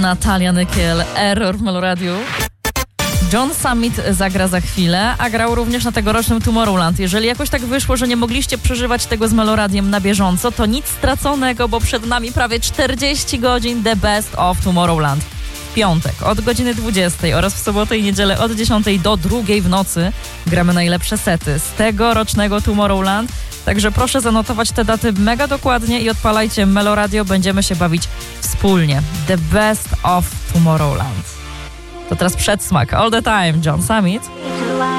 Natalia Nykiel, Error w Meloradiu. John Summit zagra za chwilę, a grał również na tegorocznym Tomorrowland. Jeżeli jakoś tak wyszło, że nie mogliście przeżywać tego z Meloradiem na bieżąco, to nic straconego, bo przed nami prawie 40 godzin The Best of Tomorrowland. W piątek od godziny 20 oraz w sobotę i niedzielę od 10 do 2 w nocy gramy najlepsze sety z tegorocznego Tomorrowland. Także proszę zanotować te daty mega dokładnie i odpalajcie Meloradio, będziemy się bawić wspólnie. The Best of Tomorrowland. To teraz przedsmak. All the Time, John Summit.